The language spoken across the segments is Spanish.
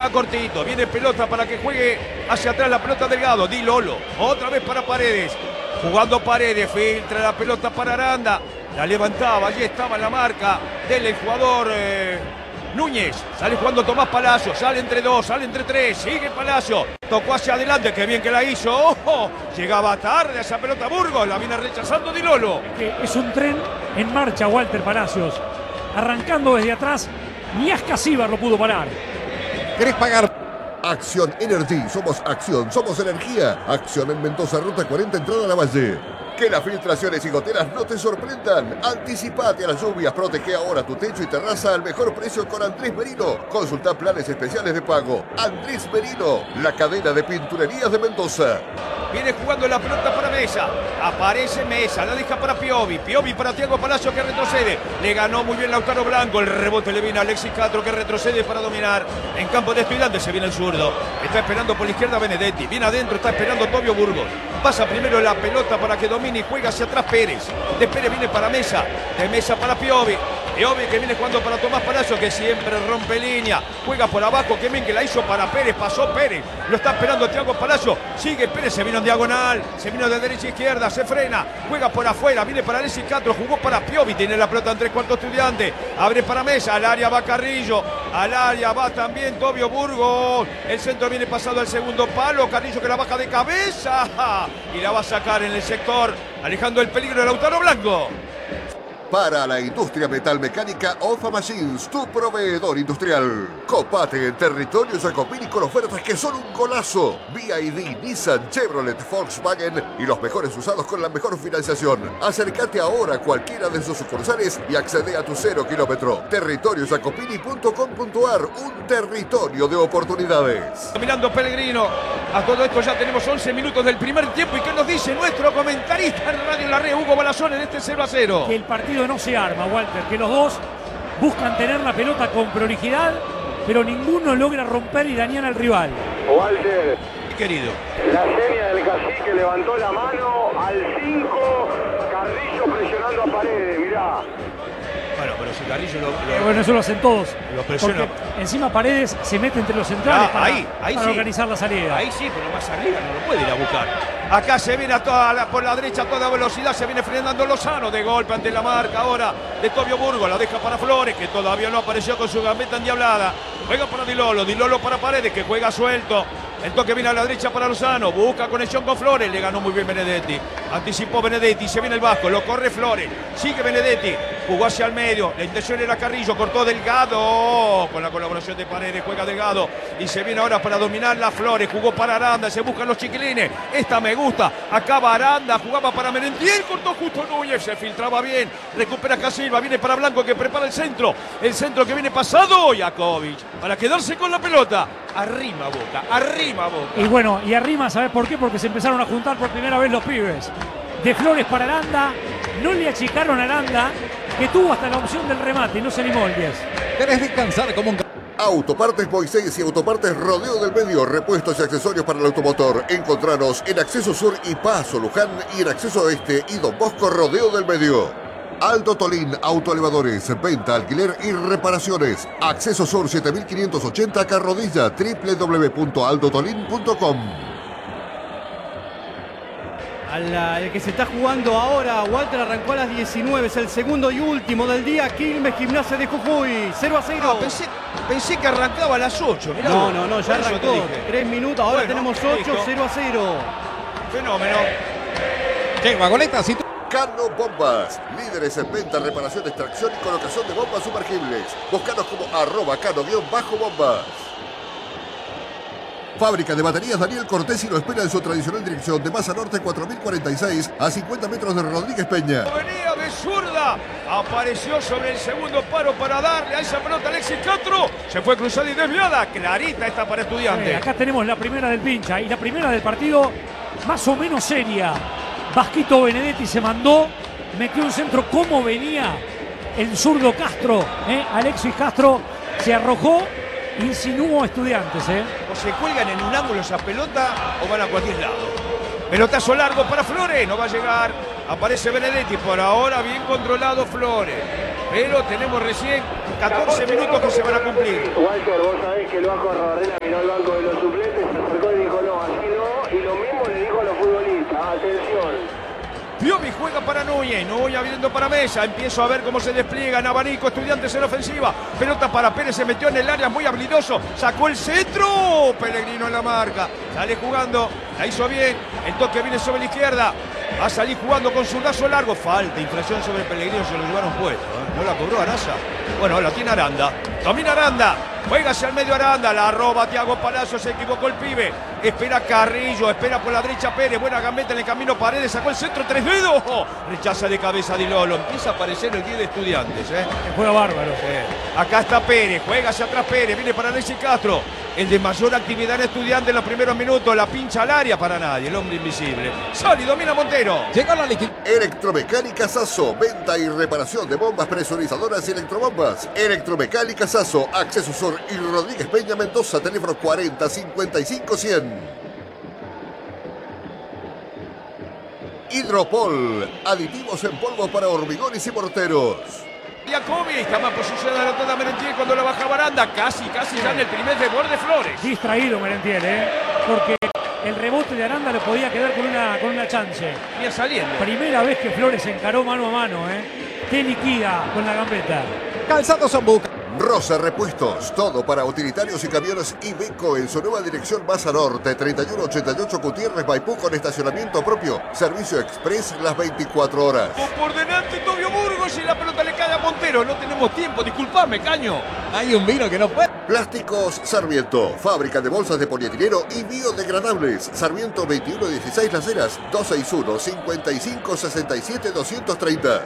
Está cortito, viene pelota para que juegue hacia atrás la pelota Delgado. Di Lolo, otra vez para Paredes. Jugando Paredes, filtra la pelota para Aranda. La levantaba, allí estaba la marca del jugador Núñez. Sale jugando Tomás Palacio, sale entre dos, sale entre tres, sigue Palacio. Tocó hacia adelante, qué bien que la hizo. ¡Ojo! Llegaba tarde a esa pelota Burgos, la viene rechazando Di Lolo. Es un tren en marcha, Walter Palacios. Arrancando desde atrás, ni Ascasíbar lo pudo parar. ¿Querés pagar? Acción Energy, somos acción, somos energía. Acción en Mendoza, ruta 40, entrada a la Valle. Que las filtraciones y goteras no te sorprendan. Anticipate a las lluvias, protege ahora tu techo y terraza al mejor precio con Andrés Merino. Consulta planes especiales de pago. Andrés Merino, la cadena de pinturerías de Mendoza. Viene jugando la pelota para Mesa. Aparece Mesa, la deja para Piovi. Piovi para Thiago Palacio que retrocede. Le ganó muy bien Lautaro Blanco. El rebote le viene a Alexis Castro que retrocede para dominar. En campo de Estudiantes se viene el zurdo. Está esperando por la izquierda Benedetti. Viene adentro, está esperando Tobio Burgos. Pasa primero la pelota para que domine y juega hacia atrás Pérez. De Pérez viene para Mesa. De Mesa para Piovi. Piovi que viene jugando para Tomás Palacio que siempre rompe línea. Juega por abajo, que bien que la hizo para Pérez. Pasó Pérez. Lo está esperando Thiago Palacio. Sigue Pérez, se vino en diagonal. Se vino de derecha a izquierda, se frena. Juega por afuera, viene para Alexis Castro. Jugó para Piovi. Tiene la pelota en 3/4 Estudiante. Abre para Mesa. Al área va Carrillo. Al área va también Tobio Burgos. El centro viene pasado al segundo palo. Carrillo que la baja de cabeza. Y la va a sacar en el sector. Alejando el peligro de Lautaro Blanco. Para la industria metalmecánica, OFA Machines, tu proveedor industrial. Copate en territorio Jacopini con ofertas que son un golazo. BYD, Nissan, Chevrolet, Volkswagen y los mejores usados con la mejor financiación. Acércate ahora a cualquiera de sus sucursales y accede a tu 0 kilómetro. Territoriojacopini.com.ar, un territorio de oportunidades. Dominando Pellegrino. A todo esto ya tenemos 11 minutos del primer tiempo. ¿Y qué nos dice nuestro comentarista en Radio La Red, Hugo Balazón, en este 0-0? Que el partido no se arma, Walter, que los dos buscan tener la pelota con prolijidad, pero ninguno logra romper y dañar al rival. Walter, Querido, la seña del cacique levantó la mano al 5, Carrillo presionando a Paredes, mirá. bueno, pero si Carrillo Bueno, eso lo hacen todos. Lo presiona. Porque encima Paredes se mete entre los centrales para ahí sí. organizar la salida. Ahí sí, pero más arriba no lo puede ir a buscar. Acá se viene por la derecha a toda velocidad, se viene frenando Lozano de golpe ante la marca ahora de Tobio Burgos. La deja para Flores, que todavía no apareció con su gambeta endiablada. Juega para Di Lolo para Paredes, que juega suelto. El toque viene a la derecha para Lozano, busca conexión con Flores, le ganó muy bien Benedetti. Anticipó Benedetti, se viene el Vasco, lo corre Flores, sigue Benedetti, jugó hacia el medio, la intención era Carrillo, cortó Delgado, con la colaboración de Paredes, juega Delgado y se viene ahora para dominar la Flores, jugó para Aranda, se buscan los chiquilines, esta me gusta, acaba Aranda, jugaba para Merentiel, cortó justo Núñez, se filtraba bien, recupera Casilva, viene para Blanco que prepara el centro que viene pasado, Jakovic, para quedarse con la pelota, arrima Boca. Y bueno, y arrima, ¿sabes por qué? Porque se empezaron a juntar por primera vez los pibes. De Flores para Aranda, no le achicaron a Aranda, que tuvo hasta la opción del remate, no se animó el 10. ¿Querés descansar como un... Autopartes Moisés y Autopartes Rodeo del Medio, repuestos y accesorios para el automotor. Encontranos en Acceso Sur y Paso Luján y en Acceso Este y Don Bosco Rodeo del Medio. Aldo Tolín, autoelevadores, venta, alquiler y reparaciones. Acceso Sur 7580 Carrodilla, www.aldotolin.com. El que se está jugando ahora, Walter, arrancó a las 19, es el segundo y último del día. Quilmes, Gimnasia de Jujuy, 0-0. No, pensé que arrancaba a las 8. Mirá no, ya arrancó. 3 minutos, ahora tenemos 8, listo. 0-0. Fenómeno. Lleva goleta, si tú... Cano Bombas, líderes en venta, reparación, extracción y colocación de bombas sumergibles. Búscanos como @cano_bombas. Fábrica de baterías Daniel Cortés y lo espera en su tradicional dirección de Masa Norte 4046 a 50 metros de Rodríguez Peña. Venía de zurda, apareció sobre el segundo paro para darle a esa pelota Alexis Castro. Se fue cruzada y desviada, clarita esta para Estudiantes. Acá tenemos la primera del pincha y la primera del partido más o menos seria. Vasquito Benedetti se mandó, metió un centro como venía el zurdo Castro, Alexis Castro se arrojó, insinuó a Estudiantes. O se cuelgan en un ángulo esa pelota o van a cualquier lado. Pelotazo largo para Flores, no va a llegar, aparece Benedetti, por ahora bien controlado Flores. Pero tenemos recién 14 minutos que se van a cumplir. Walter, vos sabés que el Vasco Arrobarrena miró al banco de los suplentes, se acercó y dijo no, así no, y lo mismo le dijo a los futbolistas, atención. Piovi juega para Núñez, Núñez abriendo para Mesa, empiezo a ver cómo se despliegan abanico, Estudiantes en ofensiva, pelota para Pérez, se metió en el área muy habilidoso, sacó el centro, Pellegrino en la marca, sale jugando, la hizo bien, el toque viene sobre la izquierda, va a salir jugando con su brazo largo, falta, infracción sobre Pellegrino, se lo llevaron puesto, no la cobró Araza, bueno, la tiene Aranda, domina Aranda, juega hacia el medio Aranda, la roba Thiago Palacio, se equivocó el pibe, espera Carrillo, espera por la derecha Pérez, buena gambeta en el camino Paredes, sacó el centro, 3 dedos, rechaza de cabeza Di Lolo, empieza a aparecer el 10 de Estudiantes. Juega bárbaro. Acá está Pérez, juega hacia atrás Pérez, viene para Alexis Castro, el de mayor actividad en Estudiantes en los primeros minutos, la pincha al área para nadie, el hombre invisible. Soli, domina Montero. Llega la liquidez. Electromecánica Sasso, venta y reparación de bombas presurizadoras y electrobombas. Electromecánica Sasso, Acceso Sur y Rodríguez Peña Mendoza, teléfono 40 55 100. Hidropol, aditivos en polvo para hormigones y morteros. Jacobi está más posicionada la tonda Merentiel cuando la baja Baranda, casi ya en el primer reborde de Flores. Distraído Merentiel, porque el rebote de Aranda le podía quedar con una chance. Bien saliendo. Primera vez que Flores encaró mano a mano, Te liquida con la gambeta. Calzado Zambuca. Rosa Repuestos, todo para utilitarios y camiones Iveco en su nueva dirección Baza Norte, 3188 Gutiérrez Maipú con estacionamiento propio, servicio express las 24 horas. Por delante Tobio Burgos y la pelota le cae a Montero, no tenemos tiempo, disculpame, Caño. Hay un vino que no puede. Plásticos Sarmiento, fábrica de bolsas de polietileno y biodegradables. Sarmiento 2116 Las Heras, 261 55 67 230.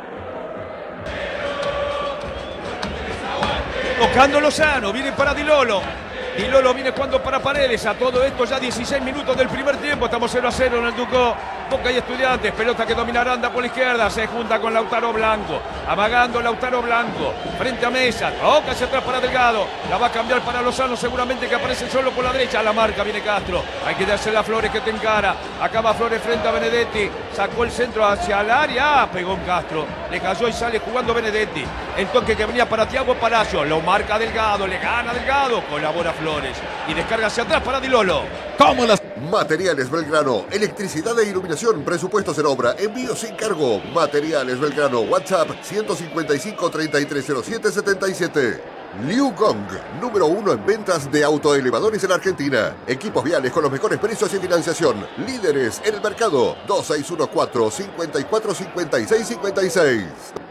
Tocando Lozano, viene para Di Lolo. Di Lolo viene jugando para Paredes. A todo esto ya 16 minutos del primer tiempo. Estamos 0-0 en el Ducó. Boca y Estudiantes. Pelota que domina Aranda por la izquierda. Se junta con Lautaro Blanco. Amagando Lautaro Blanco. Frente a Mesa. Toca hacia atrás para Delgado. La va a cambiar para Lozano. Seguramente que aparece solo por la derecha. A la marca viene Castro. Hay que dársela a Flores que te encara. Acaba Flores frente a Benedetti. Sacó el centro hacia el área. Pegó en Castro. Le cayó y sale jugando Benedetti. El toque que venía para Thiago Palacio. Lo marca Delgado. Le gana Delgado. Colabora Flores. Y descarga hacia atrás para Di Lolo. ¿Cómo las? Materiales Belgrano, electricidad e iluminación, presupuestos en obra, envío sin cargo. Materiales Belgrano, WhatsApp 155 3307 77. Liu Gong, número 1 en ventas de autoelevadores en Argentina. Equipos viales con los mejores precios y financiación. Líderes en el mercado. 2614 54 56 56.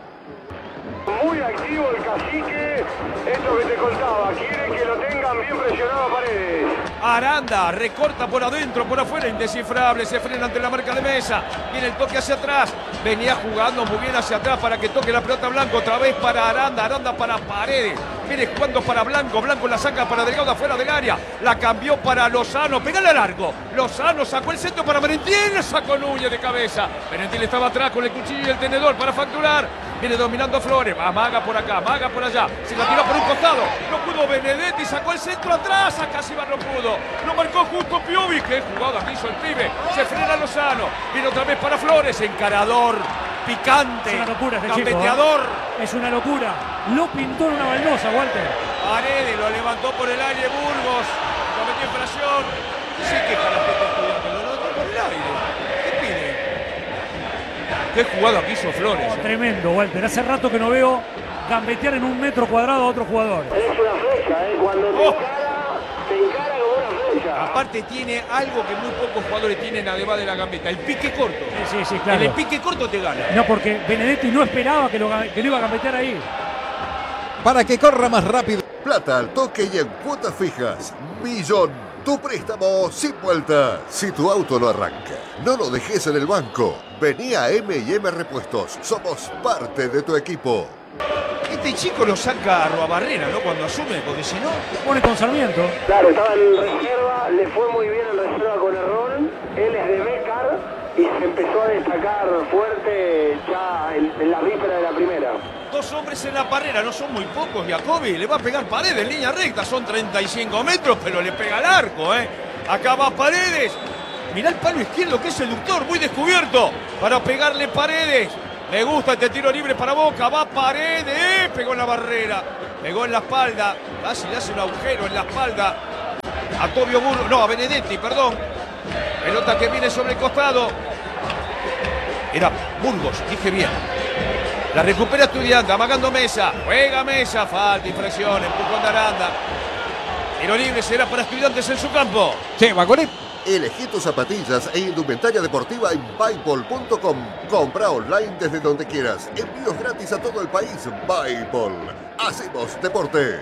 Muy activo el Cacique, esto que te contaba, quiere que lo tengan bien presionado a Paredes. Aranda recorta por adentro, por afuera, indescifrable, se frena ante la marca de Mesa, viene el toque hacia atrás, venía jugando muy bien hacia atrás para que toque la pelota Blanco, otra vez para Aranda, Aranda para Paredes, viene jugando para Blanco, Blanco la saca para Delgado afuera del área, la cambió para Lozano, pegale a largo, Lozano sacó el centro para Merentiel, sacó Núñez de cabeza, Merentiel estaba atrás con el cuchillo y el tenedor para facturar, viene dominando a Flores, amaga por acá, amaga por allá, se la tiró por un costado, no pudo Benedetti, sacó el centro atrás, acá sí va, no pudo, lo marcó justo Piovi, qué jugada que hizo el pibe, se frena Lozano, viene otra vez para Flores, encarador, picante, es una locura este chico, gambeteador. Es una locura, lo pintó en una baldosa, Walter. Paredes lo levantó por el aire Burgos, cometió infracción, sí que para gente estudiante, lo levantó por el aire, ¿qué pide? Qué jugada que hizo Flores. Tremendo, Walter, hace rato que no veo gambetear en un metro cuadrado a otro jugador. Es una flecha, cuando te encara como una flecha. Aparte tiene algo que muy pocos jugadores tienen además de la gambeta, el pique corto. Sí, claro. En el pique corto te gana. No, porque Benedetti no esperaba que lo iba a gambetear ahí. Para que corra más rápido. Plata al toque y en cuotas fijas. Millón. Tu préstamo sin vuelta. Si tu auto no arranca, no lo dejes en el banco. Vení a M&M Repuestos. Somos parte de tu equipo. Este chico lo saca a Arrobarrena, ¿no? Cuando asume, porque si no... Pone con Sarmiento. Claro, estaba en reserva, le fue muy bien en reserva con Errón, él es de Bécar y se empezó a destacar fuerte ya en la víspera de la primera. Dos hombres en la parrera, no son muy pocos, Jacobi. Le va a pegar Paredes en línea recta, son 35 metros, pero le pega al arco, ¿eh? Acá va Paredes. Mirá el palo izquierdo que es seductor, muy descubierto. Para pegarle Paredes. Me gusta este tiro libre para Boca. Va Paredes. Pegó en la barrera. Pegó en la espalda. Casi le hace un agujero en la espalda a Tobio Burgos. No, a Benedetti, perdón. Pelota que viene sobre el costado. Era Burgos, dije bien. La recupera Estudiante, amagando Mesa. Juega Mesa, falta, infracción, empujón de Aranda. Tiro libre será para Estudiantes en su campo. Sí, va con él. Elegí tus zapatillas e indumentaria deportiva en Byball.com. Compra online desde donde quieras. Envíos gratis a todo el país. Byball. Hacemos deporte.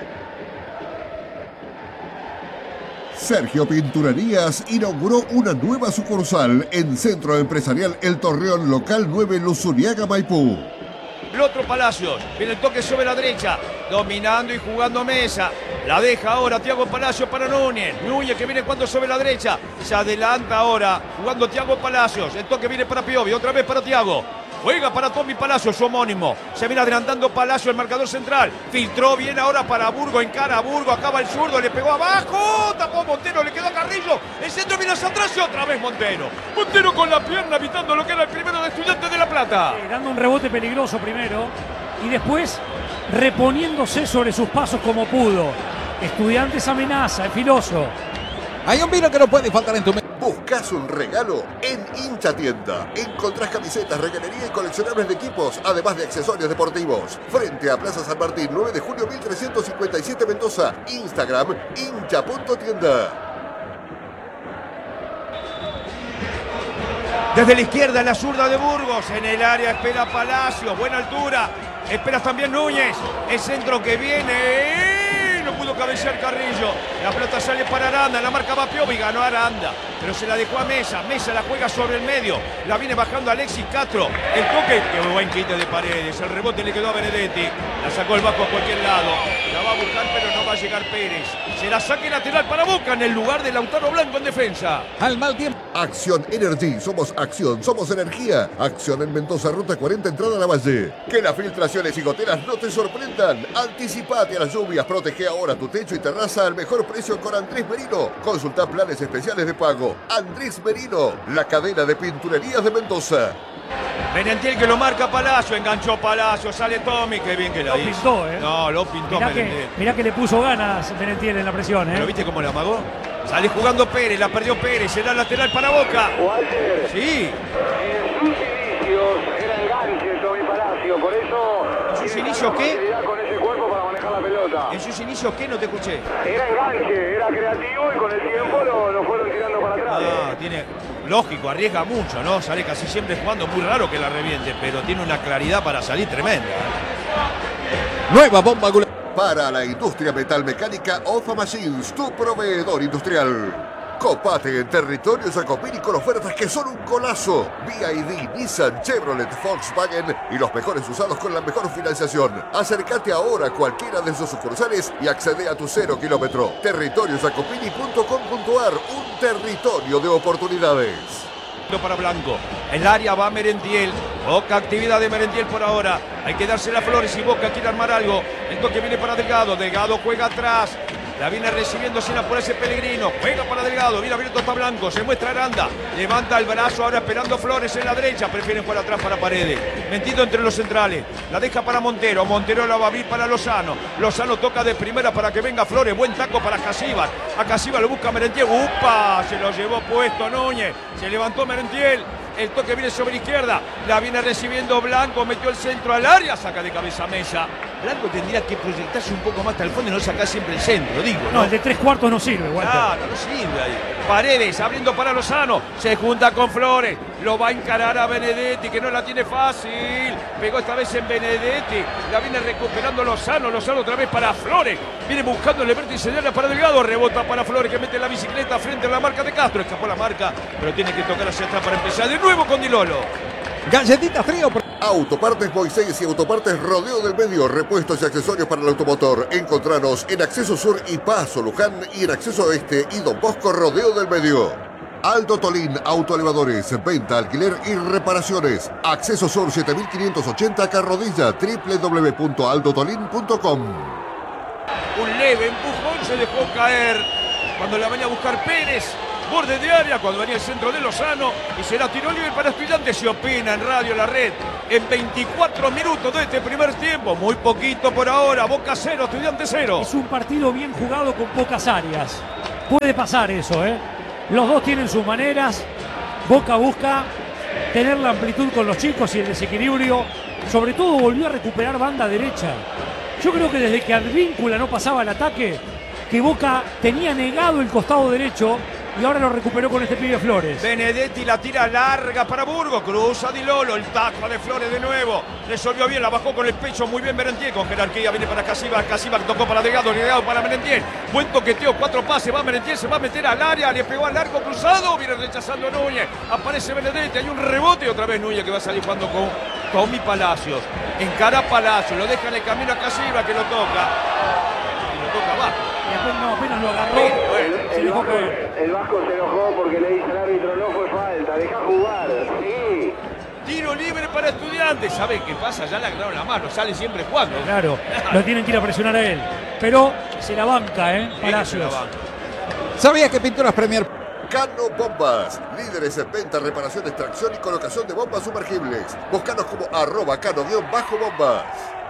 Sergio Pinturerías inauguró una nueva sucursal en Centro Empresarial El Torreón, local 9, Luzuriaga, Maipú. El otro Palacios, viene el toque sobre la derecha, dominando y jugando Mesa. La deja ahora Thiago Palacios para Núñez. Núñez que viene jugando sobre la derecha. Se adelanta ahora, jugando Thiago Palacios. El toque viene para Piovi, otra vez para Thiago. Juega para Tommy Palacios, su homónimo. Se viene adelantando Palacios, el marcador central. Filtró bien ahora para Burgo, encara a Burgo, acaba el zurdo, le pegó abajo. Tapó Montero, le quedó a Carrillo. El centro viene hacia atrás y otra vez Montero. Montero con la pierna evitando lo que era el primero de Estudiantes de La Plata. Dando un rebote peligroso primero y después reponiéndose sobre sus pasos como pudo. Estudiantes amenaza, es filoso. Hay un vino que no puede faltar en tu mesa. ¿Buscas un regalo? En Hincha Tienda. Encontrás camisetas, reganería y coleccionables de equipos, además de accesorios deportivos. Frente a Plaza San Martín, 9 de julio 1357 Mendoza. Instagram, hincha.tienda. Desde la izquierda, la zurda de Burgos. En el área espera Palacio. Buena altura. Espera también Núñez. El centro que viene. No pudo cabecear Carrillo. La pelota sale para Aranda. La marca va Piovi. Ganó Aranda. Pero se la dejó a Mesa. Mesa la juega sobre el medio. La viene bajando Alexis Castro. El toque. Qué buen quite de Paredes. El rebote le quedó a Benedetti. La sacó el Vasco a cualquier lado. La va a buscar, pero no va a llegar Pérez. Será saque lateral para Boca en el lugar de Lautaro Blanco en defensa. Al mal tiempo. Acción Energy, somos acción, somos energía. Acción en Mendoza, ruta 40, entrada a la Valle. Que las filtraciones y goteras no te sorprendan. Anticipate a las lluvias, protege ahora tu techo y terraza al mejor precio con Andrés Merino. Consulta planes especiales de pago. Andrés Merino, la cadena de pinturerías de Mendoza. Merentiel que lo marca Palacio, enganchó Palacio, sale Tommy, qué bien que la Lo hizo. pintó, ¿eh? No, lo pintó Merentiel. Mirá que le puso ganas Merentiel en la presión, ¿eh? ¿Pero viste cómo la amagó? Sale jugando Pérez, la perdió Pérez, será lateral para Boca. Walter, Sí. en sus inicios era enganche Tommy Palacio, por eso... ¿En sus tiene inicios tanta qué? facilidad con ese cuerpo para manejar la pelota. ¿En sus inicios qué? No te escuché. Era enganche, era creativo y con el tiempo lo fueron tirando para atrás. Ah, tiene... Lógico, arriesga mucho, ¿no? Sale casi siempre jugando, muy raro que la reviente, pero tiene una claridad para salir tremenda. Nueva bomba gular. Para la industria metalmecánica, OFA Machines, tu proveedor industrial. Copate en territorio Jacopini con ofertas que son un golazo. BYD, Nissan, Chevrolet, Volkswagen y los mejores usados con la mejor financiación. Acércate ahora a cualquiera de sus sucursales y accede a tu 0 kilómetro. Territoriojacopini.com.ar, un territorio de oportunidades. Para Blanco, el área va Merentiel, poca actividad de Merentiel por ahora, hay que darse las flores y Boca quiere armar algo, el toque viene para Delgado, Delgado juega atrás, la viene recibiendo sin apurarse Pellegrino, juega para Delgado, viene abierto está Blanco, se muestra Aranda, levanta el brazo ahora esperando Flores en la derecha, prefieren jugar atrás para Paredes, metido entre los centrales, la deja para Montero, Montero la va a abrir para Lozano, Lozano toca de primera para que venga Flores, buen taco para Casíbar, a Casíbar lo busca Merentiel, ¡upa! Se lo llevó puesto Núñez, se levantó Merentiel, el toque viene sobre izquierda, la viene recibiendo Blanco, metió el centro al área, saca de cabeza Mesa. Blanco tendría que proyectarse un poco más hasta el fondo y no sacar siempre el centro, digo, ¿no? No, el de 3/4 no sirve, Walter. Claro, no sirve ahí. Paredes abriendo para Lozano, se junta con Flores, lo va a encarar a Benedetti, que no la tiene fácil. Pegó esta vez en Benedetti, la viene recuperando Lozano, Lozano otra vez para Flores, viene buscando el vértice de área para Delgado, rebota para Flores que mete la bicicleta frente a la marca de Castro, escapó la marca, pero tiene que tocar hacia atrás para empezar de nuevo con Di Lolo. Galletitas frío. Autopartes Moisés y Autopartes Rodeo del Medio, repuestos y accesorios para el automotor. Encontranos en Acceso Sur y Paso Luján y en Acceso Oeste y Don Bosco Rodeo del Medio. Aldo Tolín, autoelevadores, venta, alquiler y reparaciones. Acceso Sur 7580 Carrodilla, www.aldotolin.com. Un leve empujón se dejó caer cuando la venía a buscar Pérez. borde de área cuando venía el centro de Lozano y será tiro libre para Estudiantes. Se opina en Radio La Red en 24 minutos de este primer tiempo. Muy poquito por ahora. Boca 0, Estudiantes 0. Es un partido bien jugado con pocas áreas. Puede pasar eso, ¿eh? Los dos tienen sus maneras. Boca busca tener la amplitud con los chicos y el desequilibrio. Sobre todo volvió a recuperar banda derecha. Yo creo que desde que Advíncula no pasaba el ataque, que Boca tenía negado el costado derecho y ahora lo recuperó con este pibe Flores. Benedetti la tira larga para Burgos, cruza Di Lolo, el taco de Flores de nuevo, resolvió bien, la bajó con el pecho muy bien Merentiel, con jerarquía viene para Casibar, Casibar tocó para Delgado, Delgado para Merentiel, buen toqueteo, 4 pases, va Merentiel, se va a meter al área, le pegó al arco cruzado, viene rechazando Núñez, aparece Benedetti, hay un rebote y otra vez Núñez que va a salir jugando con Tommy Palacios, encara Palacios, lo deja en el camino a Casibar que lo toca, y lo toca abajo. Y apenas lo agarró, se dejó caer. El Vasco se enojó porque le dice al árbitro no fue falta, deja jugar. Sí. Tiro libre para Estudiantes. ¿Saben qué pasa? Ya le agarraron la mano, sale siempre jugando. Claro, lo tienen que ir a presionar a él. Pero se la banca, Palacios. ¿Sabías que Pinturas Premier? Cano Bombas, líderes en venta, reparación, extracción y colocación de bombas sumergibles. Búscanos como @cano_bombas.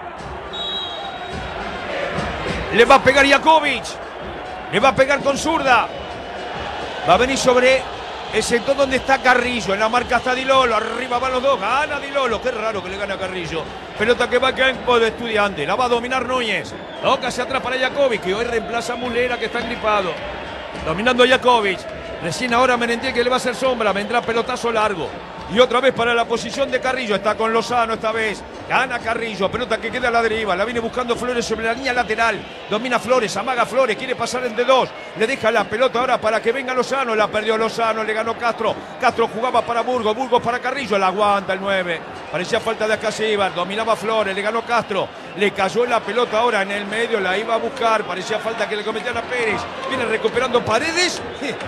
Le va a pegar Jakovic. Le va a pegar con zurda. Va a venir sobre el sector donde está Carrillo. En la marca está Di Lolo. Arriba van los dos. Gana Di Lolo. Qué raro que le gana a Carrillo. Pelota que va a campo de Estudiante. La va a dominar Núñez. Toca hacia atrás para Jakovic, que hoy reemplaza a Mulera, que está gripado. Dominando Jakovic. Recién ahora Merentiel que le va a hacer sombra. Vendrá pelotazo largo. Y otra vez para la posición de Carrillo. Está con Lozano esta vez. Gana Carrillo. Pelota que queda a la deriva. La viene buscando Flores sobre la línea lateral. Domina Flores. Amaga Flores. Quiere pasar entre dos. Le deja la pelota ahora para que venga Lozano. La perdió Lozano. Le ganó Castro. Castro jugaba para Burgos. Burgos para Carrillo. La aguanta el 9. Parecía falta de Acasíbar. Dominaba Flores. Le ganó Castro. Le cayó la pelota ahora en el medio. La iba a buscar. Parecía falta que le cometían a Pérez. Viene recuperando Paredes.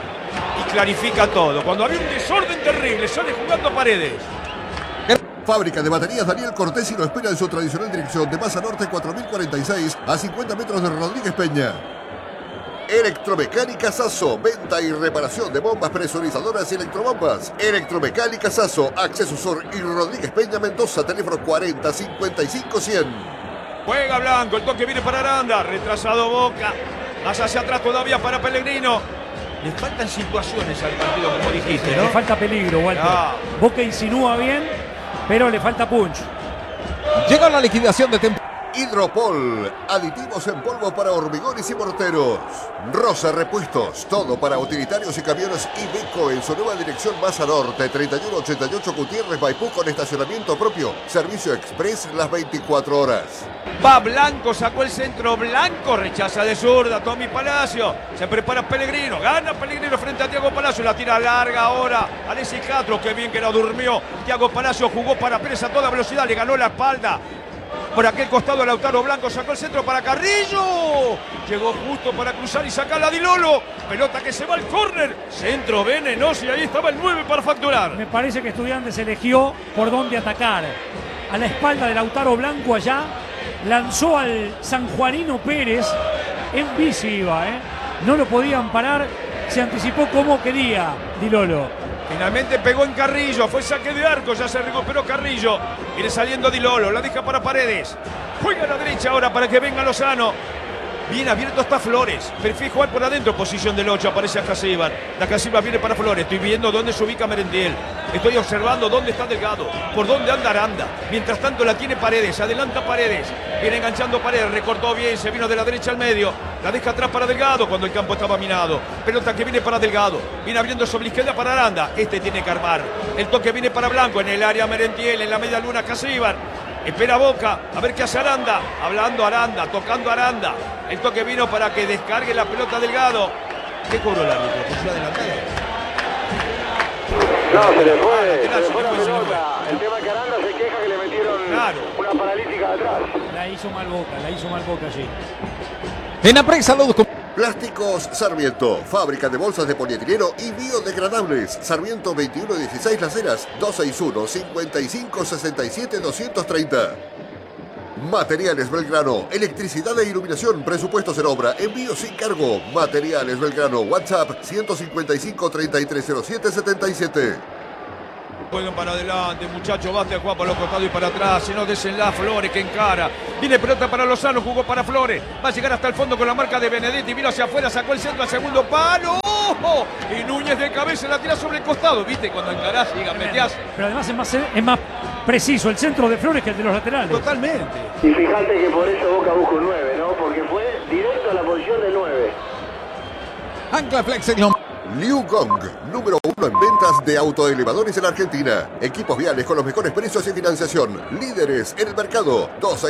Y clarifica todo. Cuando había un desorden terrible, sale jugando Paredes. Fábrica de baterías Daniel Cortés y lo espera en su tradicional dirección de Masa Norte 4046 a 50 metros de Rodríguez Peña. Electromecánica Sasso, venta y reparación de bombas presurizadoras y electrobombas. Electromecánica Sasso, Acceso Sur y Rodríguez Peña Mendoza, teléfono 40 55 100. Juega Blanco, el toque viene para Aranda, retrasado Boca, más hacia atrás todavía para Pellegrino. Le faltan situaciones al partido, como dijiste, ¿no? Le falta peligro, Walter. Boca insinúa bien, pero le falta punch. Llega la liquidación de temporada. Hidropol, aditivos en polvo para hormigones y morteros. Rosa Repuestos, todo para utilitarios y camiones Iveco en su nueva dirección Masa Norte, 3188 Gutiérrez Maipú con estacionamiento propio. Servicio express las 24 horas. Va Blanco, sacó el centro Blanco, rechaza de zurda Tommy Palacio. Se prepara Pellegrino, gana Pellegrino frente a Thiago Palacio. La tira larga ahora Alexis Castro, que bien que la durmió. Thiago Palacio jugó para Pérez a toda velocidad, le ganó la espalda. Por aquel costado Lautaro Blanco sacó el centro para Carrillo. Llegó justo para cruzar y sacar a Di Lolo. Pelota que se va al córner. Centro venenoso y ahí estaba el 9 para facturar. Me parece que Estudiantes eligió por dónde atacar. A la espalda de Lautaro Blanco allá. Lanzó al sanjuanino Pérez. En bici iba, No lo podían parar. Se anticipó como quería Di Lolo. Finalmente pegó en Carrillo, fue saque de arco, ya se recuperó Carrillo. Viene saliendo Di Lolo, la deja para Paredes. Juega a la derecha ahora para que venga Lozano. Bien abierto está Flores. Prefiere jugar por adentro, posición del 8, aparece Acasíbar. La Acasíbar viene para Flores. Estoy viendo dónde se ubica Merentiel. Estoy observando dónde está Delgado, por dónde anda Aranda. Mientras tanto la tiene Paredes, adelanta Paredes. Viene enganchando Paredes, recortó bien, se vino de la derecha al medio. La deja atrás para Delgado cuando el campo estaba minado. Pelota que viene para Delgado. Viene abriendo sobre la izquierda para Aranda. Este tiene que armar. El toque viene para Blanco en el área Merentiel, en la media luna Acasíbar. Espera Boca, a ver qué hace Aranda. Hablando Aranda, tocando Aranda. El toque vino para que descargue la pelota Delgado. ¿Qué cobró el árbitro? ¿Que fue adelantado? No, se le fue la pelota. El tema es que Aranda se queja que le metieron una paralítica de atrás. La hizo mal Boca allí. En Apre Salud. Plásticos Sarmiento, fábrica de bolsas de polietileno y biodegradables. Sarmiento 2116 Las Heras, 261 55 67 230. Materiales Belgrano, electricidad e iluminación, presupuestos en obra, envío sin cargo. Materiales Belgrano, WhatsApp 155 3307 77. Juegan para adelante, muchachos, basta de jugar para los costados y para atrás, si no desenlaza Flores que encara. Viene pelota para Lozano, jugó para Flores, va a llegar hasta el fondo con la marca de Benedetti, vino hacia afuera, sacó el centro al segundo palo. ¡Oh! Y Núñez de cabeza la tira sobre el costado, ¿viste? Cuando encarás y gambeteás. Pero además es más preciso el centro de Flores que el de los laterales. Totalmente. Y fíjate que por eso Boca busca un 9, ¿no? Porque fue directo a la posición del 9. Ancla Flex Eglon. Liu Gong, número 1 en ventas de autoelevadores en Argentina. Equipos viales con los mejores precios y financiación. Líderes en el mercado.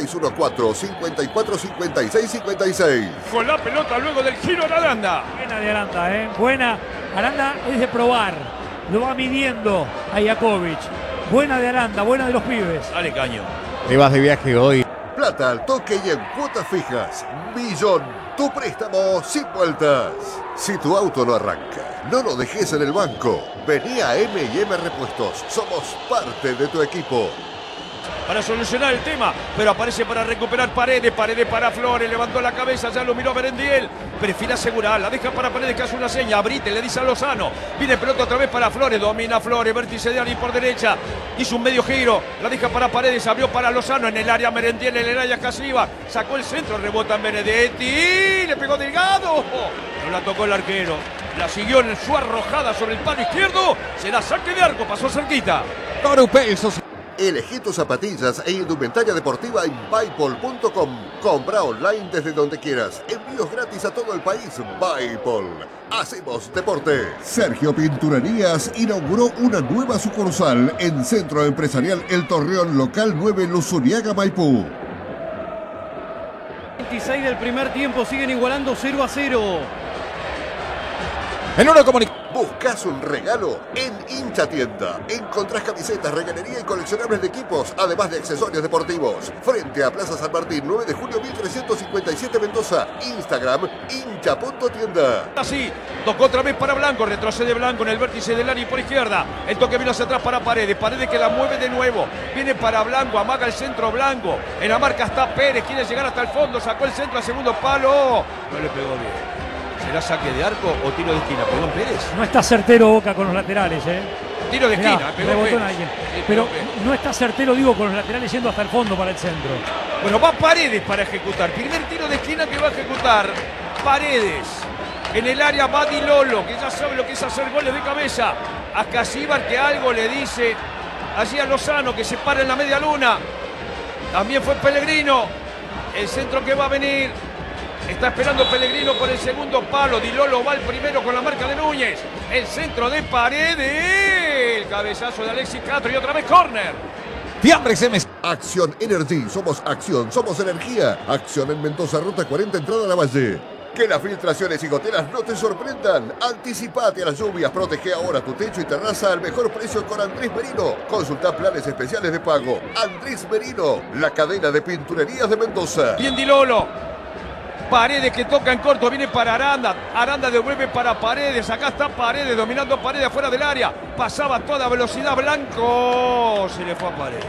2614-545656. Con la pelota luego del giro de Aranda. Buena de Aranda, ¿eh? Buena. Aranda es de probar. Lo va midiendo a Jakovic. Buena de Aranda, buena de los pibes. Dale, Caño. Te vas de viaje hoy. Plata al toque y en cuotas fijas. Millón, tu préstamo sin vueltas. Si tu auto no arranca, no lo dejes en el banco. Vení a M&M Repuestos. Somos parte de tu equipo. Para solucionar el tema, pero aparece para recuperar Paredes para Flores, levantó la cabeza, ya lo miró Berendiel, prefiere asegurar, la deja para Paredes que hace una seña, Abrite, le dice a Lozano, viene pelota otra vez para Flores, domina Flores, vértice de Ari por derecha, hizo un medio giro, la deja para Paredes, abrió para Lozano en el área Berendiel, en el área Casiva, sacó el centro, rebota en Benedetti, le pegó Delgado, no la tocó el arquero, la siguió en su arrojada sobre el palo izquierdo, será saque de arco, pasó cerquita. Pesos. Elegí tus zapatillas e indumentaria deportiva en Buypol.com. Compra online desde donde quieras. Envíos gratis a todo el país. Buypol. Hacemos deporte. Sergio Pinturerías inauguró una nueva sucursal en Centro Empresarial El Torreón, local 9, Luzuriaga, Maipú. 26 del primer tiempo, siguen igualando 0-0. En una comunicación. ¿Buscas un regalo? En Hincha Tienda. Encontrás camisetas, regalería y coleccionables de equipos, además de accesorios deportivos. Frente a Plaza San Martín, 9 de julio 1357 Mendoza. Instagram, hincha.tienda. Así, tocó otra vez para Blanco, retrocede Blanco en el vértice del área por izquierda. El toque vino hacia atrás para Paredes, Paredes que la mueve de nuevo. Viene para Blanco, amaga el centro Blanco. En la marca está Pérez, quiere llegar hasta el fondo, sacó el centro al segundo palo. No le pegó bien. ¿Será saque de arco o tiro de esquina? ¿Pegó en Pérez? No está certero Boca con los laterales, ¿eh? Tiro de esquina, Mirá, pegó rebotó Pérez. en alguien. Sí, Pero pegó Pérez. no está certero, digo, con los laterales yendo hasta el fondo para el centro. Bueno, va Paredes para ejecutar. Primer tiro de esquina que va a ejecutar Paredes. En el área va Di Lolo, que ya sabe lo que es hacer goles de cabeza. A Casíbar que algo le dice. Allí a Lozano que se para en la media luna. También fue Pellegrino. El centro que va a venir. Está esperando Pellegrino por el segundo palo. Di Lolo va el primero con la marca de Núñez. El centro de Paredes. El cabezazo de Alexis Castro y otra vez córner. Fiambres MS. Acción Energy. Somos acción, somos energía. Acción en Mendoza, ruta 40, entrada a la Valle. Que las filtraciones y goteras no te sorprendan. Anticipate a las lluvias. Protege ahora tu techo y terraza al mejor precio con Andrés Merino. Consulta planes especiales de pago. Andrés Merino, la cadena de pinturerías de Mendoza. Bien Di Lolo. Paredes que toca en corto, viene para Aranda. Aranda devuelve para Paredes. Acá está Paredes, dominando Paredes afuera del área. Pasaba a toda velocidad Blanco. Se le fue a Paredes.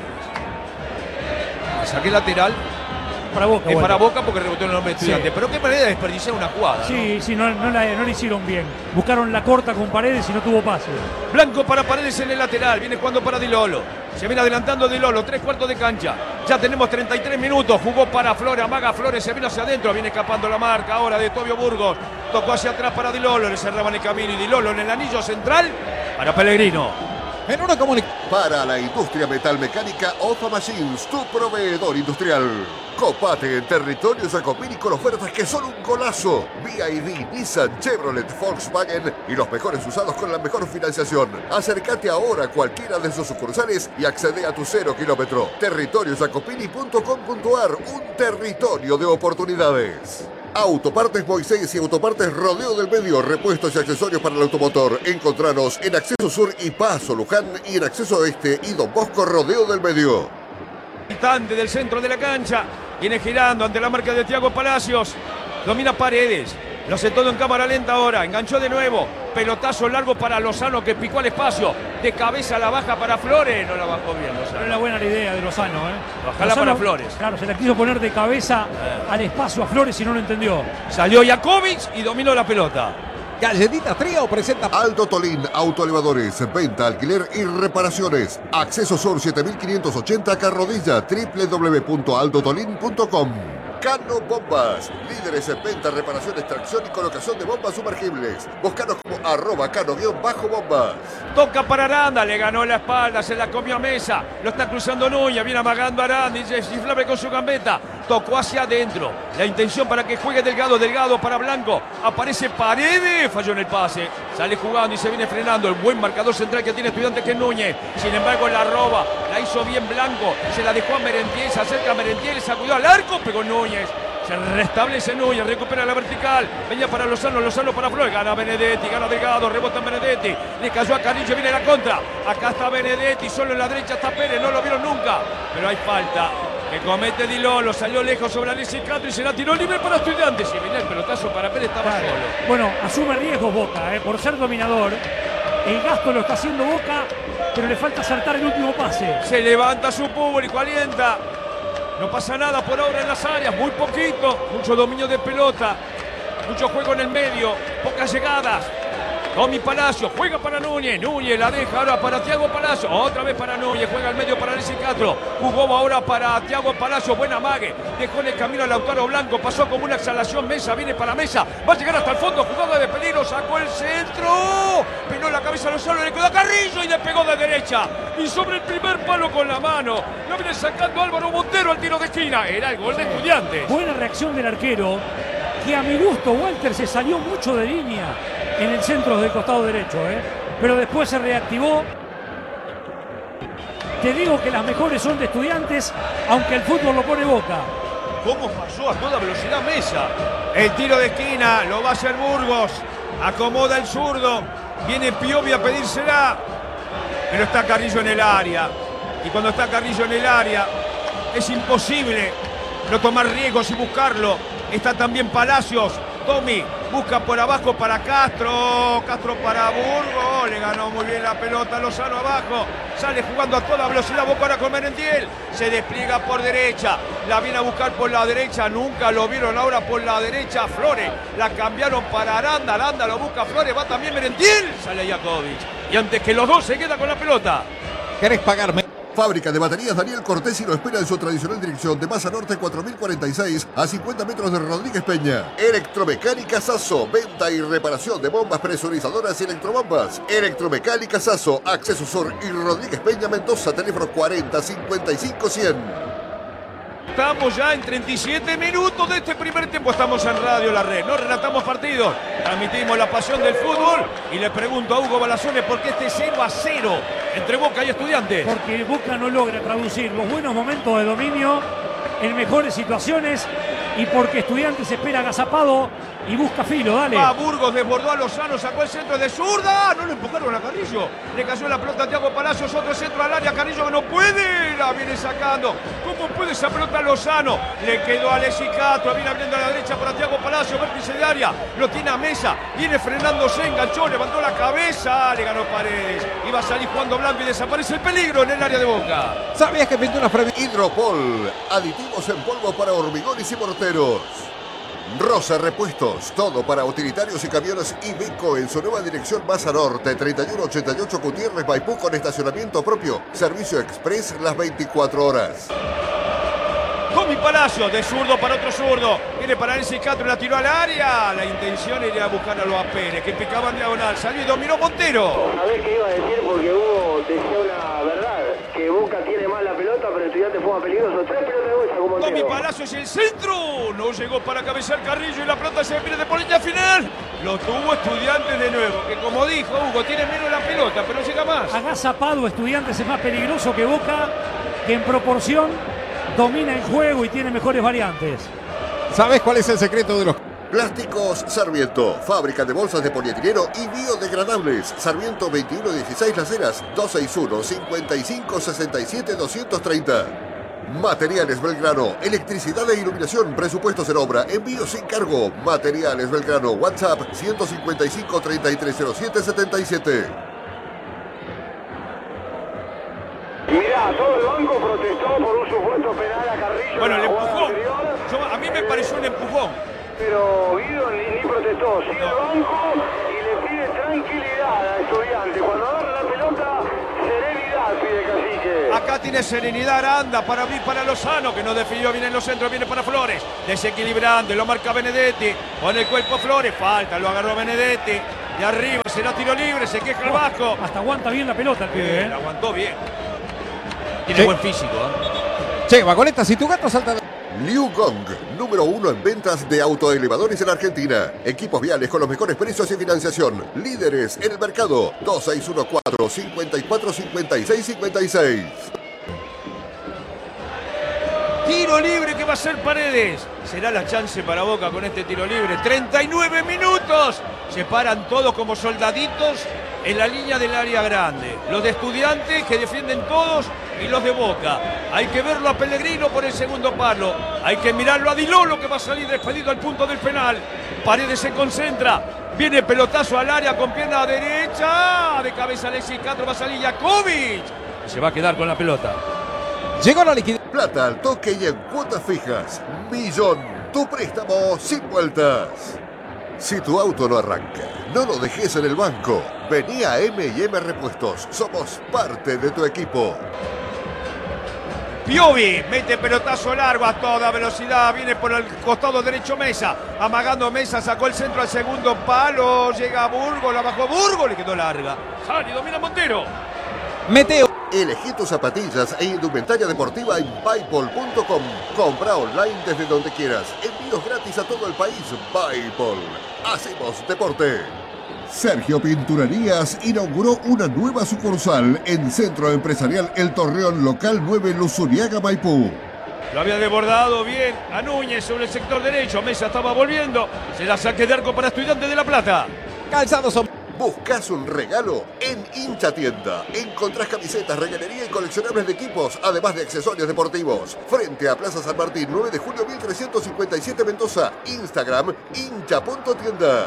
Saque lateral. Para Boca. Es bueno. para Boca porque rebotó en el hombre Estudiante. Sí. Pero qué manera de desperdiciar una jugada. Sí, sí, no le hicieron bien. Buscaron la corta con Paredes y no tuvo pase. ¿No? Blanco para Paredes en el lateral. Viene jugando para Di Lolo. Se viene adelantando Di Lolo. 3/4 de cancha. Ya tenemos 33 minutos. Jugó para Flores. Amaga Flores. Se vino hacia adentro. Viene escapando la marca ahora de Tobio Burgos. Tocó hacia atrás para Di Lolo. Le cerraban el camino. Y Di Lolo en el anillo central para Pellegrino. En una comunicación. Para la industria metalmecánica, Ofa Machines, tu proveedor industrial. Copate en territorio Jacopini con ofertas que son un golazo. BYD, Nissan, Chevrolet, Volkswagen y los mejores usados con la mejor financiación. Acércate ahora a cualquiera de sus sucursales y accede a tu 0 kilómetro. Territoriojacopini.com.ar, un territorio de oportunidades. Autopartes Moisés y Autopartes Rodeo del Medio, repuestos y accesorios para el automotor. Encontranos en Acceso Sur y Paso Luján y en Acceso Oeste y Don Bosco Rodeo del Medio. Instante del centro de la cancha. Viene girando ante la marca de Thiago Palacios. Domina Paredes. Lo hace todo en cámara lenta ahora. Enganchó de nuevo. Pelotazo largo para Lozano que picó al espacio. de cabeza la baja para Flores, no la bajó bien Pero Lozano. era buena la idea de Lozano, ¿eh? Bajala Lozano, para Flores. Claro, se la quiso poner de cabeza al espacio a Flores y no lo entendió. Salió Jakovic y dominó la pelota. Galletita Trío presenta Aldo Tolín, autoelevadores, venta, alquiler y reparaciones. Acceso Sur 7580 Carrodilla, www.aldotolin.com. Cano Bombas, líderes en venta, reparación, extracción y colocación de bombas sumergibles. Búscanos como @cano_bombas. Toca para Aranda, le ganó la espalda, se la comió a Mesa. Lo está cruzando Núñez, viene amagando a Aranda y desinflame con su gambeta. Tocó hacia adentro. La intención para que juegue Delgado, Delgado para Blanco. Aparece Paredes, falló en el pase. Sale jugando y se viene frenando el buen marcador central que tiene Estudiantes, que es Núñez. Sin embargo, la roba, la hizo bien Blanco. Se la dejó a Merentiel, se acerca a Merentiel, sacudió al arco, pegó Núñez. Se restablece Núñez, recupera la vertical. Venía para Lozano, Lozano para Flores. Gana Benedetti, gana Delgado, rebota Benedetti. Le cayó a Carrillo, viene la contra. Acá está Benedetti, solo en la derecha está Pérez, no lo vieron nunca. Pero hay falta que comete Di Lolo, salió lejos sobre Alexis Castro y se la tiró libre para Estudiantes. Y venía el pelotazo para Pérez, estaba Claro. solo. Bueno, asume riesgos Boca, por ser dominador. El gasto lo está haciendo Boca, pero le falta acertar el último pase. Se levanta su público, alienta. No pasa nada por ahora en las áreas, muy poquito, mucho dominio de pelota, mucho juego en el medio, pocas llegadas. Tommy Palacio, juega para Núñez, Núñez la deja ahora para Thiago Palacio, otra vez para Núñez, juega al medio para Alexis Castro, jugó ahora para Thiago Palacio, buena mague, dejó en el camino a Lautaro Blanco, pasó como una exhalación Mesa, viene para Mesa, va a llegar hasta el fondo, jugada de peligro, sacó el centro, peinó la cabeza a Lozano, le quedó a Carrillo y le pegó de derecha, y sobre el primer palo con la mano, lo viene sacando Álvaro Montero al tiro de esquina, era el gol de Estudiantes. Buena reacción del arquero, que a mi gusto Walter se salió mucho de línea en el centro del costado derecho, pero después se reactivó. Te digo que las mejores son de Estudiantes, aunque el fútbol lo pone Boca. ¿Cómo pasó a toda velocidad Mesa? El tiro de esquina, lo va a hacer Burgos. Acomoda el zurdo. Viene Piovi a pedírsela. Pero está Carrillo en el área. Y cuando está Carrillo en el área, es imposible no tomar riesgos y buscarlo. Está también Palacios. Tommy busca por abajo para Castro. Castro para Burgos. Le ganó muy bien la pelota. Lozano abajo. Sale jugando a toda velocidad. Boca ahora con Merentiel. Se despliega por derecha. La viene a buscar por la derecha. Nunca lo vieron ahora por la derecha. Flores. La cambiaron para Aranda. Aranda lo busca Flores. Va también Merentiel. Sale Jakovic. Y antes que los dos se queda con la pelota. ¿Querés pagarme? Fábrica de baterías Daniel Cortés y lo espera en su tradicional dirección de Masa Norte 4046 a 50 metros de Rodríguez Peña. Electromecánica Sasso, venta y reparación de bombas presurizadoras y electrobombas. Electromecánica Sasso, Acceso Sur y Rodríguez Peña Mendoza, teléfono 40 55 100. Estamos ya en 37 minutos de este primer tiempo. Estamos en Radio La Red. No relatamos partidos. Transmitimos la pasión del fútbol. Y le pregunto a Hugo Balazones por qué este 0-0 entre Boca y Estudiantes. Porque Boca no logra traducir los buenos momentos de dominio en mejores situaciones y porque Estudiantes espera agazapado y busca filo, dale. Va Burgos, desbordó a Lozano, sacó el centro de zurda. No lo empujaron a Carrillo. Le cayó la pelota a Thiago Palacios, otro centro al área. Carrillo que no puede, la viene sacando. ¿Cómo puede esa pelota a Lozano? Le quedó a Alexis Castro, viene abriendo a la derecha para Thiago Palacios, vértice de área. Lo tiene a Mesa, viene frenándose, enganchó, levantó la cabeza, le ganó Paredes. Iba a salir jugando Blanco y desaparece el peligro en el área de Boca. ¿Sabías que Pinturas Premier Hidropol, aditivos en polvo para hormigones y morteros. Rosa Repuestos, todo para utilitarios y camiones Iveco en su nueva dirección Masa Norte, 3188 Gutiérrez Maipú con estacionamiento propio. Servicio express las 24 horas. Tommy Palacio, de zurdo para otro zurdo. Viene para Alexis Castro, la tiró al área. La intención era buscarlo a Pérez, que picaba en diagonal. Salió y dominó Montero. ¿Sabés qué iba a decir? Porque Hugo decía una verdad, que Boca tiene más la pelota, pero Estudiantes fue más peligroso. 3 pelotas de bolsa como Tommy Montero. Palacios y el centro. No llegó para cabecear Carrillo y la pelota se pierde por línea final. Lo tuvo Estudiantes de nuevo, que como dijo Hugo, tiene menos la pelota, pero no llega más. Agazapado, Estudiantes es más peligroso que Boca, que en proporción domina el juego y tiene mejores variantes. ¿Sabes cuál es el secreto de los Plásticos Sarmiento, fábrica de bolsas de polietileno y biodegradables. Sarmiento 2116 Las Heras, 261-5567-230. Materiales Belgrano, electricidad e iluminación, presupuestos en obra, envío sin cargo. Materiales Belgrano, WhatsApp 155-3307-77. todo el banco protestó por un supuesto penal a Carrillo. Bueno, en el la jugada empujón. anterior, A mí me pareció un empujón. pero Guido ni protestó. Sigue el banco y le pide tranquilidad a Estudiante. Cuando agarra la pelota, serenidad pide Cacique. Acá tiene serenidad Aranda para abrir para Lozano, que no definió bien en los centros, viene para Flores. Desequilibrante, lo marca Benedetti. Con el cuerpo Flores, falta, lo agarró Benedetti. Y arriba será tiro libre, se queja el Vasco. Hasta aguanta bien la pelota el pibe, La aguantó bien. Tiene Sí. buen físico, ¿eh? Che, vagoneta, si tu gato salta... Liu Gong, número 1 en ventas de autoelevadores en Argentina. Equipos viales con los mejores precios y financiación. Líderes en el mercado. 2614-545656. Tiro libre que va a ser Paredes. Será la chance para Boca con este tiro libre. 39 minutos. Se paran todos como soldaditos en la línea del área grande. Los de Estudiantes que defienden todos y los de Boca. Hay que verlo a Pellegrino por el segundo palo. Hay que mirarlo a Di Lolo que va a salir despedido al punto del penal. Paredes se concentra. Viene pelotazo al área con pierna derecha. De cabeza Alexis Castro, va a salir Jakovic. Y se va a quedar con la pelota. Llegó la liquidez. Plata al toque y en cuotas fijas. Millón, tu préstamo sin vueltas. Si tu auto no arranca, no lo dejes en el banco. Vení a M&M Repuestos. Somos parte de tu equipo. Piovi mete pelotazo largo a toda velocidad, viene por el costado derecho Mesa, amagando Mesa, sacó el centro al segundo palo, llega a Burgo, la bajó Burgo, le quedó larga. Sale y domina Montero. Meteo. Elegí tus zapatillas e indumentaria deportiva en Buypol.com. Compra online desde donde quieras. Envíos gratis a todo el país. Buypol. Hacemos deporte. Sergio Pinturerías inauguró una nueva sucursal en Centro Empresarial El Torreón Local 9 Luzuriaga, Maipú. Lo había desbordado bien a Núñez sobre el sector derecho, Mesa estaba volviendo, se la saque de arco para Estudiantes de La Plata. Calzados son... ¿Buscas un regalo? En Hincha Tienda. Encontrás camisetas, regalería y coleccionables de equipos, además de accesorios deportivos. Frente a Plaza San Martín, 9 de julio 1357 Mendoza. Instagram, hincha.tienda.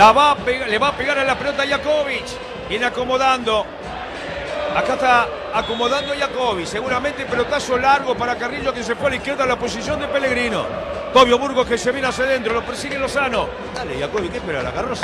Le va a pegar a la pelota Jakovic. Viene acomodando. Acá está acomodando Jakovic. Seguramente pelotazo largo para Carrillo que se fue a la izquierda a la posición de Pellegrino. Tobio Burgos que se viene hacia adentro. Lo persigue Lozano. Dale Jakovic, ¿qué espera la carroza?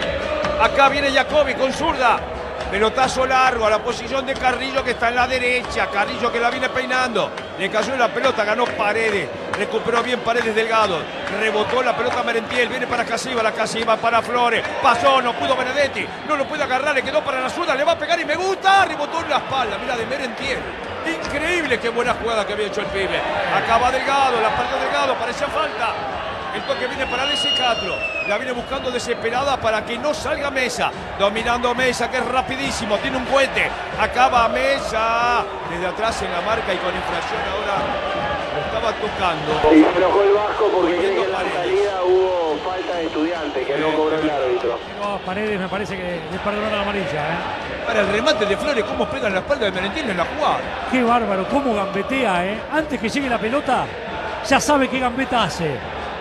Acá viene Jakovic con zurda. Pelotazo largo a la posición de Carrillo que está en la derecha. Carrillo que la viene peinando. Le cayó en la pelota, ganó Paredes. Recuperó bien Paredes Delgado. Rebotó la pelota Merentiel. Viene para Casiva, la Casiva para Flores. Pasó, no pudo Benedetti. No lo puede agarrar, le quedó para la zurda. Le va a pegar y me gusta. Rebotó en la espalda. Mira de Merentiel. Increíble qué buena jugada que había hecho el pibe. Acaba Delgado, la parte de Delgado, parecía falta. El toque viene para Alexis Castro. La viene buscando desesperada para que no salga Mesa. Dominando Mesa, que es rapidísimo. Tiene un puente. Acaba Mesa. Desde atrás en la marca y con infracción ahora lo estaba tocando. Y se enojó el Vasco porque cree que en la salida hubo falta de Estudiante, que no cobró el árbitro. No, Paredes me parece que le perdonaron la amarilla, Para el remate de Flores, cómo pega en la espalda de Merentiel en la jugada. Qué bárbaro, cómo gambetea, Antes que llegue la pelota, ya sabe qué gambeta hace.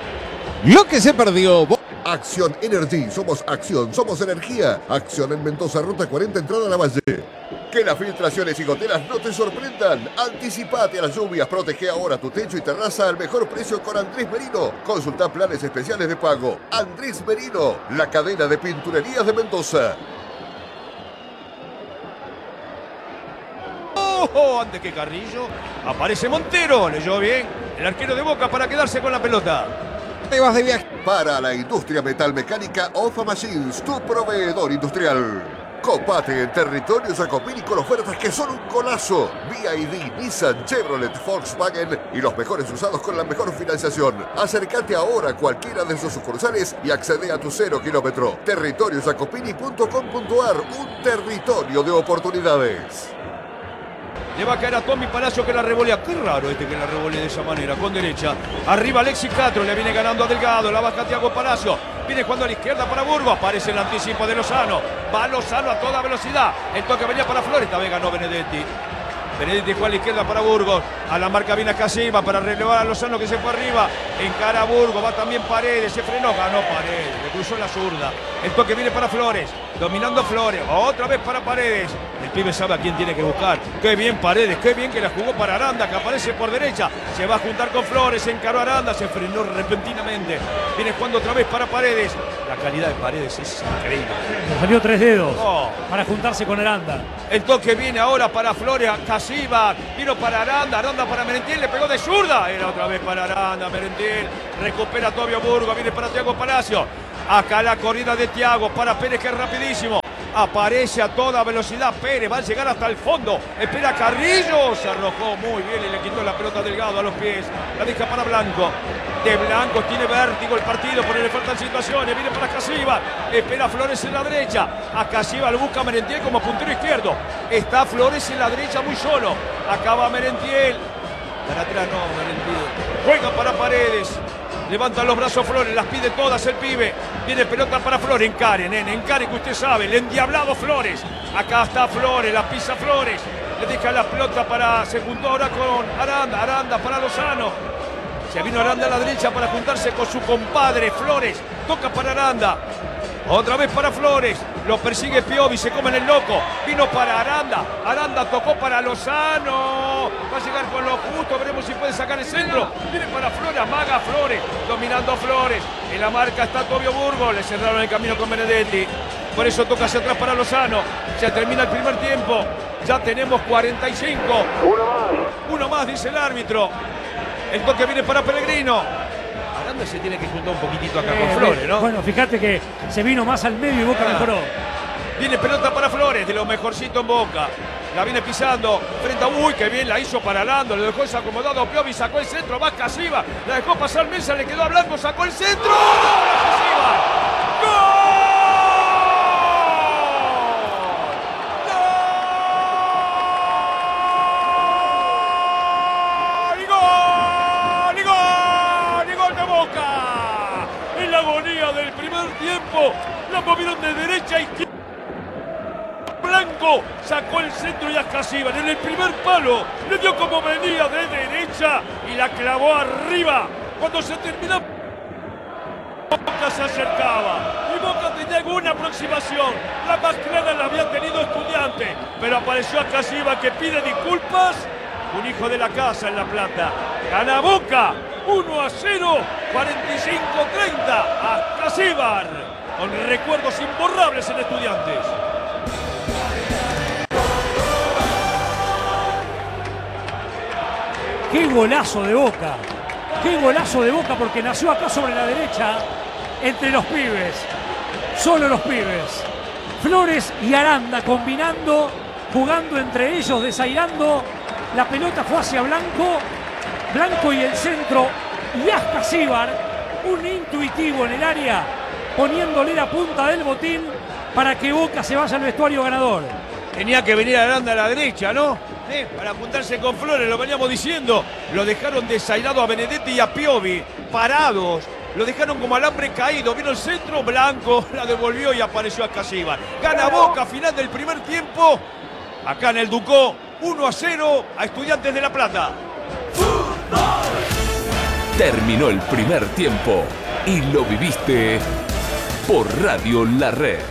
Lo que se perdió. Acción Energy. Somos acción, somos energía. Acción en Mendoza, ruta 40, entrada a la Valle. Que las filtraciones y goteras no te sorprendan. Anticipate a las lluvias. Protege ahora tu techo y terraza al mejor precio con Andrés Merino. Consulta planes especiales de pago. Andrés Merino, la cadena de pinturerías de Mendoza. ¡Oh! Antes que Carrillo, aparece Montero. Leyó bien el arquero de Boca para quedarse con la pelota. Te vas de viaje. Para la industria metalmecánica, Ofa Machines, tu proveedor industrial. Copate en territorio Jacopini con ofertas que son un golazo. BYD, Nissan, Chevrolet, Volkswagen y los mejores usados con la mejor financiación. Acércate ahora a cualquiera de sus sucursales y accede a tu 0 kilómetro. Territoriojacopini.com.ar, un territorio de oportunidades. Le va a caer a Tommy Palacio que la revolea. Qué raro que la revolea de esa manera, con derecha. Arriba Alexis Castro, le viene ganando a Delgado. La baja Thiago Palacio. Viene jugando a la izquierda para Burgos. Aparece el anticipo de Lozano. Va Lozano a toda velocidad. El toque venía para Flores. Esta vez ganó Benedetti. Benedetti fue a la izquierda para Burgos. A la marca viene Casiva para relevar a Lozano que se fue arriba. Encara a Burgos, va también Paredes, se frenó, ganó Paredes, le cruzó la zurda. El toque viene para Flores, dominando Flores, otra vez para Paredes. El pibe sabe a quién tiene que buscar. Qué bien Paredes, qué bien que la jugó para Aranda, que aparece por derecha. Se va a juntar con Flores, encaró a Aranda, se frenó repentinamente. Viene jugando otra vez para Paredes. La calidad de Paredes es increíble. Le salió 3 dedos Oh. para juntarse con Aranda. El toque viene ahora para Flores, Casiva, vino para Aranda, Aranda para Merentiel, le pegó de zurda. Era otra vez para Aranda, Merentiel, recupera Tobio Burgos, viene para Thiago Palacio. Acá la corrida de Thiago para Pérez, que es rapidísimo. Aparece a toda velocidad Pérez, va a llegar hasta el fondo. Espera Carrillo, se arrojó muy bien y le quitó la pelota Delgado a los pies. La deja para Blanco. De Blanco tiene vértigo el partido, pero le faltan situaciones. Viene para Casiva, espera Flores en la derecha. A Casiva lo busca Merentiel como puntero izquierdo. Está Flores en la derecha muy solo. Acaba Merentiel. Para atrás no, Merentiel. Juega para Paredes. Levanta los brazos Flores, las pide todas el pibe. Viene pelota para Flores, encare, nene, encare que usted sabe, el endiablado Flores. Acá está Flores, la pisa Flores. Le deja la pelota para, se juntó ahora con Aranda, Aranda para Lozano. Se vino Aranda a la derecha para juntarse con su compadre Flores. Toca para Aranda. Otra vez para Flores. Lo persigue Piovi, se come en el loco. Vino para Aranda. Aranda tocó para Lozano. Va a llegar con lo justo. Veremos si puede sacar el centro. Viene para Flores, amaga Flores. Dominando Flores. En la marca está Tobio Burgos. Le cerraron el camino con Benedetti. Por eso toca hacia atrás para Lozano. Se termina el primer tiempo. Ya tenemos 45. Uno más, dice el árbitro. El toque viene para Pellegrino. Aranda se tiene que juntar un poquitito acá con Flores, ¿no? Bueno, fíjate que se vino más al medio y Boca mejoró. Viene pelota para Flores, de lo mejorcito en Boca. La viene pisando, frente a... Uy, qué bien la hizo para Aranda, le dejó desacomodado Piovi, sacó el centro, va Casiva, la dejó pasar Mesa, le quedó a Blanco, sacó el centro. ¡Casiva! ¡Gol! Del primer tiempo, la movieron de derecha a izquierda. Blanco sacó el centro y a Casiva en el primer palo, le dio como venía de derecha y la clavó arriba. Cuando se terminó, Boca se acercaba y Boca tenía una aproximación. La más clara la había tenido Estudiantes, pero apareció a Casiva que pide disculpas. Un hijo de la casa en La Plata. Gana Boca 1-0, 45-30 a Casibar, con recuerdos imborrables en Estudiantes. ¡Qué golazo de Boca! ¡Qué golazo de Boca! Porque nació acá sobre la derecha, entre los pibes. Solo los pibes. Flores y Aranda combinando, jugando entre ellos, desairando. La pelota fue hacia Blanco. Blanco y el centro. Y a Casibar, un intuitivo en el área, poniéndole la punta del botín para que Boca se vaya al vestuario ganador. Tenía que venir Aranda a la derecha, ¿no? Para apuntarse con Flores, lo veníamos diciendo. Lo dejaron desairado a Benedetti y a Piovi, parados. Lo dejaron como alambre caído. Vino el centro, Blanco la devolvió y apareció a Casibar. Gana Boca, final del primer tiempo. Acá en el Ducó, 1-0 a Estudiantes de La Plata. Terminó el primer tiempo y lo viviste por Radio La Red.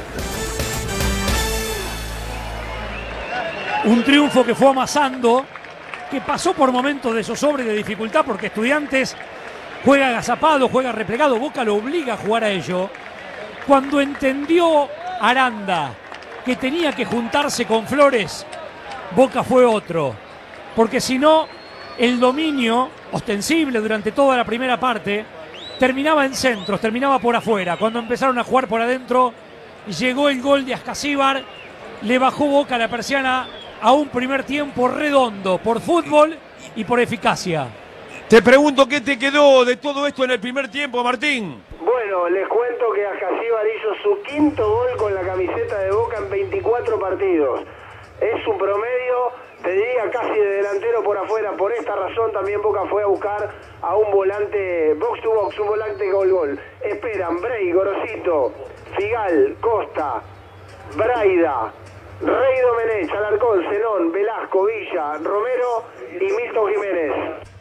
Un triunfo que fue amasando, que pasó por momentos de zozobra y de dificultad porque Estudiantes juega agazapado, juega replegado, Boca lo obliga a jugar a ello. Cuando entendió Aranda que tenía que juntarse con Flores, Boca fue otro, porque si no, el dominio ostensible durante toda la primera parte terminaba en centros, terminaba por afuera. Cuando empezaron a jugar por adentro, llegó el gol de Ascasíbar, le bajó Boca la persiana a un primer tiempo redondo por fútbol y por eficacia. Te pregunto qué te quedó de todo esto en el primer tiempo, Martín. Bueno, les cuento que Ascasíbar hizo su quinto gol con la camiseta de Boca en 24 partidos. Es un promedio, te diría, casi de delantero por afuera. Por esta razón también Boca fue a buscar a un volante box to box, un volante gol-gol. Esperan Bray, Gorosito, Figal, Costa, Braida, Rey Domenech, Alarcón, Zenón, Velasco, Villa, Romero y Milton Jiménez.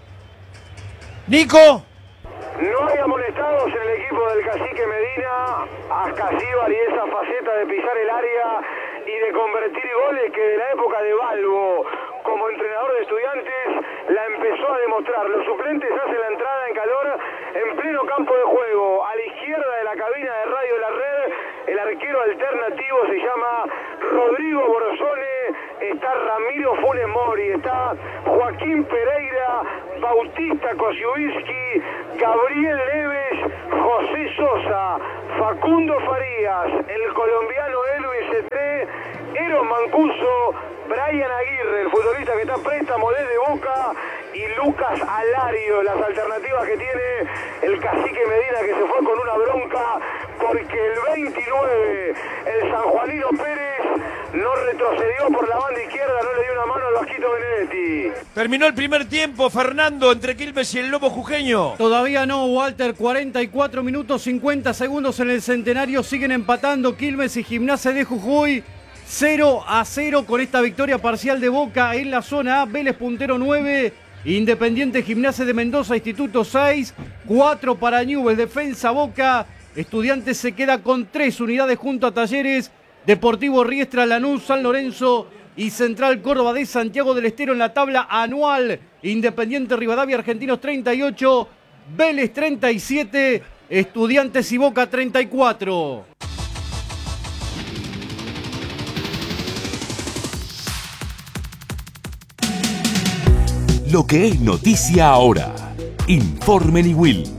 Nico. No hay amonestados en el equipo del Cacique Medina. Ascasíbar y esa faceta de pisar el área y de convertir goles que de la época de Balbo como entrenador de Estudiantes la empezó a demostrar. Los suplentes hacen la entrada en calor en pleno campo de juego. A la izquierda de la cabina de Radio La Red, el arquero alternativo se llama Rodrigo Borzone, está Ramiro Funes Mori, está Joaquín Pereira, Bautista Kosiubiski, Gabriel Neves, José Sosa, Facundo Farías, el colombiano Elvis Cetré, Eros Mancuso, Brian Aguirre, el futbolista que está a préstamo desde Boca, y Lucas Alario, las alternativas que tiene el Cacique Medina, que se fue con una bronca porque el 29, el sanjuanino Pérez, no retrocedió por la banda izquierda, no le dio una mano al Vasquito Benedetti. Terminó el primer tiempo, Fernando, entre Quilmes y el Lobo Jujeño. Todavía no, Walter, 44 minutos 50 segundos en el Centenario, siguen empatando Quilmes y Gimnasia de Jujuy. 0-0 con esta victoria parcial de Boca en la zona A. Vélez puntero 9, Independiente Gimnasia de Mendoza, Instituto 6, 4 para Newell's, Defensa Boca. Estudiantes se queda con 3 unidades junto a Talleres, Deportivo Riestra, Lanús, San Lorenzo y Central Córdoba de Santiago del Estero en la tabla anual. Independiente Rivadavia, Argentinos 38, Vélez 37, Estudiantes y Boca 34. Lo que es noticia ahora. Informe Niwil.